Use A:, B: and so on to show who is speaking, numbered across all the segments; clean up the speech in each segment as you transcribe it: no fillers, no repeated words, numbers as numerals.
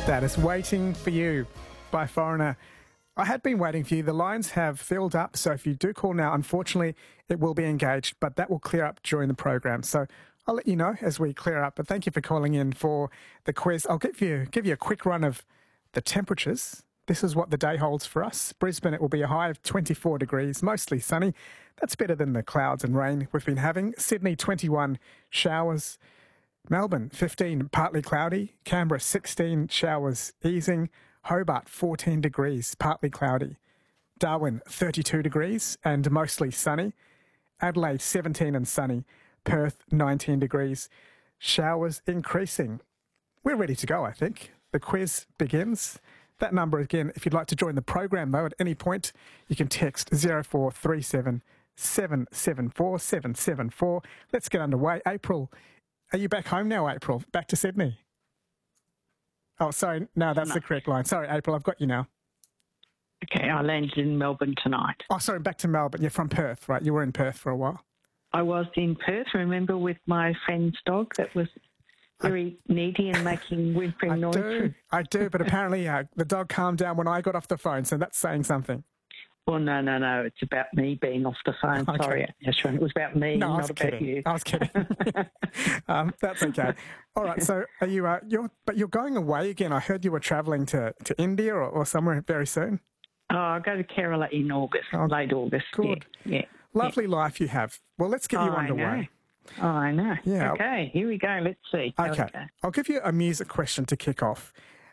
A: That is Waiting for You by Foreigner. I had been waiting for you. The lines have filled up, so if you do call now, unfortunately, it will be engaged, but that will clear up during the program. So I'll let you know as we clear up. But thank you for calling in for the quiz. I'll give you a quick run of the temperatures. This is what the day holds for us. Brisbane, it will be a high of 24 degrees, mostly sunny. That's better than the clouds and rain we've been having. Sydney, 21 showers. Melbourne, 15, partly cloudy. Canberra, 16, showers easing. Hobart, 14 degrees, partly cloudy. Darwin, 32 degrees and mostly sunny. Adelaide, 17 and sunny. Perth, 19 degrees. Showers increasing. We're ready to go, I think. The quiz begins. That number again, if you'd like to join the program, though, at any point, you can text 0437 774 774. Let's get underway. April, are you back home now, April? Back to Sydney? Oh, sorry. No, that's the correct line. Sorry, April, I've got you now.
B: Okay, I landed in Melbourne tonight.
A: Oh, sorry, back to Melbourne. You're from Perth, right? You were in Perth for a while.
B: I was in Perth, remember, with my friend's dog that was very needy and making whimpering noises.
A: I do, but apparently the dog calmed down when I got off the phone, so that's saying something.
B: Well, no. It's about me being off the phone.
A: Okay.
B: Sorry, Ashwin. It was about me, not about you.
A: I was kidding. That's okay. All right. So are you? You're going away again. I heard you were travelling to India or somewhere very soon.
B: Oh, I'll go to Kerala in August, late August.
A: Good.
B: Yeah.
A: Lovely life you have. Well, let's get you underway.
B: I know.
A: Yeah.
B: Okay, here we go. Let's see.
A: Okay. I'll give you a music question to kick off.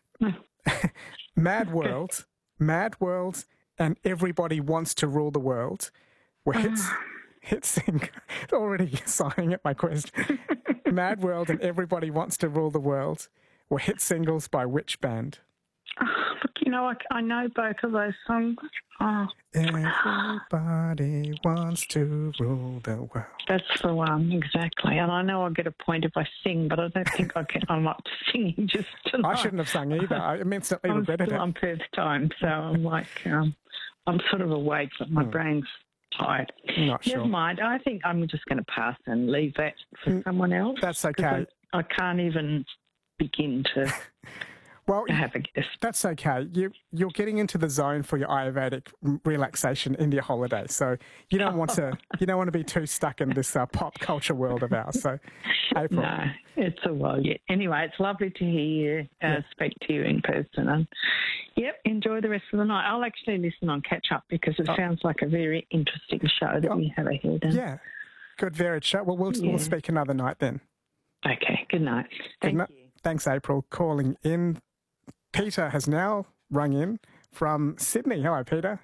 A: Mad World, and Everybody Wants to Rule the World were hit sing. Already sighing at my question. Mad World and Everybody Wants to Rule the World were hit singles by which band?
B: Look, I know both of those songs. Oh.
A: Everybody wants to rule the world.
B: That's the one, exactly. And I know I'll get a point if I sing, but I don't think I'm up to singing just tonight.
A: I shouldn't have sung either. I immensely regretted it.
B: I'm Perth time, so I'm like, I'm sort of awake, but my brain's tired.
A: Not sure.
B: Never mind. I think I'm just going to pass and leave that for someone else.
A: That's okay.
B: I can't even begin to...
A: Well,
B: have a guess.
A: That's okay. You're getting into the zone for your Ayurvedic relaxation India holiday, so you don't want to be too stuck in this pop culture world of ours. So, April.
B: No, it's a while yet. Anyway, it's lovely to hear you, speak to you in person. And, enjoy the rest of the night. I'll actually listen on catch up because it sounds like a very interesting show that we have ahead.
A: Yeah, good, varied show. Well, we'll speak another night then.
B: Okay. Good night. Thank you.
A: Thanks, April, calling in. Peter has now rung in from Sydney. Hello, Peter.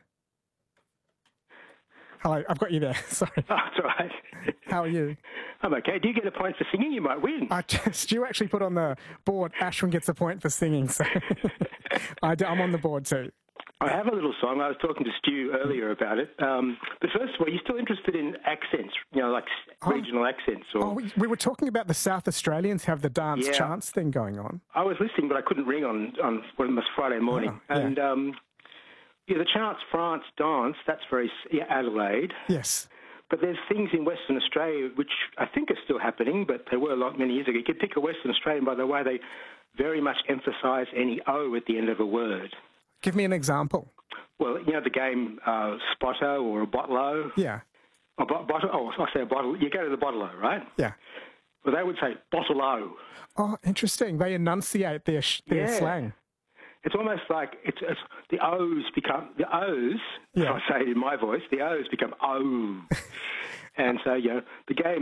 A: Hello, I've got you there. Sorry.
C: Oh, that's all right.
A: How are you?
C: I'm okay. Do you get a point for singing? You might win.
A: You actually put on the board, Ashwin gets a point for singing, so I'm on the board too.
C: I have a little song. I was talking to Stu earlier about it. But first of all, are you still interested in accents, like regional accents? Or...
A: we were talking about the South Australians have the dance chants thing going on.
C: I was listening, but I couldn't ring on it was Friday morning. And the chants France dance, that's very Adelaide.
A: Yes.
C: But there's things in Western Australia which I think are still happening, but they were many years ago. You could pick a Western Australian by the way they very much emphasise any O at the end of a word.
A: Give me an example.
C: Well, the game Spotto or a Bottle-O.
A: Yeah.
C: I say a bottle. You go to the Bottle-O, right?
A: Yeah.
C: Well, they would say Bottle-O.
A: Oh, interesting. They enunciate their slang.
C: It's almost like it's the O's become the O's. If I say it in my voice, the O's become O. And so, the game